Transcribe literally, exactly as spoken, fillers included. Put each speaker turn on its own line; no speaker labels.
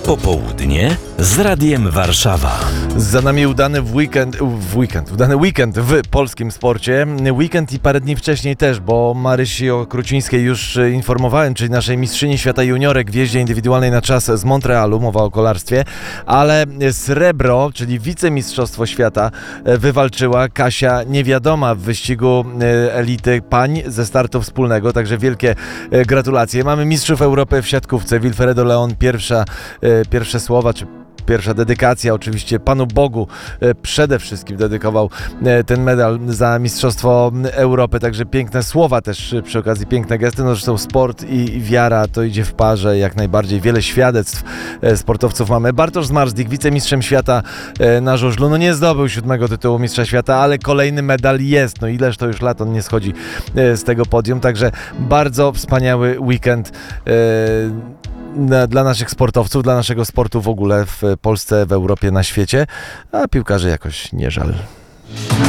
Popołudnie z Radiem Warszawa.
Za nami udany w weekend, w weekend, udany weekend w polskim sporcie. Weekend i parę dni wcześniej też, bo Marysi Okrucińskiej już informowałem, czyli naszej mistrzyni świata juniorek w jeździe indywidualnej na czas z Montrealu, mowa o kolarstwie, ale srebro, czyli wicemistrzostwo świata, wywalczyła Kasia Niewiadoma w wyścigu elity pań ze startu wspólnego, także wielkie gratulacje. Mamy mistrzów Europy w siatkówce, Wilfredo Leon, pierwsza, pierwsze słowa, czy pierwsza dedykacja, oczywiście Panu Bogu przede wszystkim dedykował ten medal za Mistrzostwo Europy, także piękne słowa też przy okazji, piękne gesty, no zresztą sport i wiara to idzie w parze jak najbardziej, wiele świadectw sportowców mamy. Bartosz Zmarzlik, wicemistrzem świata na żużlu, no nie zdobył siódmego tytułu mistrza świata, ale kolejny medal jest, no ileż to już lat on nie schodzi z tego podium, także bardzo wspaniały weekend dla naszych sportowców, dla naszego sportu w ogóle w Polsce, w Europie, na świecie, a piłkarzy jakoś nie żal.